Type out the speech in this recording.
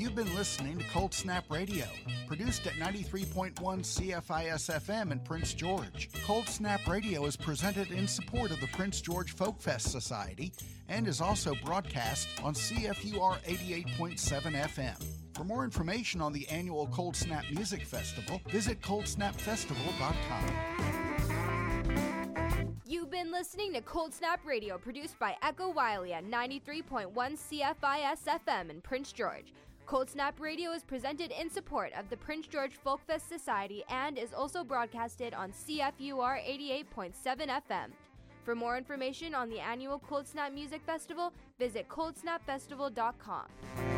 You've been listening to Cold Snap Radio, produced at 93.1 CFIS-FM in Prince George. Cold Snap Radio is presented in support of the Prince George Folk Fest Society and is also broadcast on CFUR 88.7 FM. For more information on the annual Cold Snap Music Festival, visit coldsnapfestival.com. You've been listening to Cold Snap Radio, produced by Echo Wiley at 93.1 CFIS-FM in Prince George. Cold Snap Radio is presented in support of the Prince George Folk Fest Society and is also broadcasted on CFUR 88.7 FM. For more information on the annual Cold Snap Music Festival, visit coldsnapfestival.com.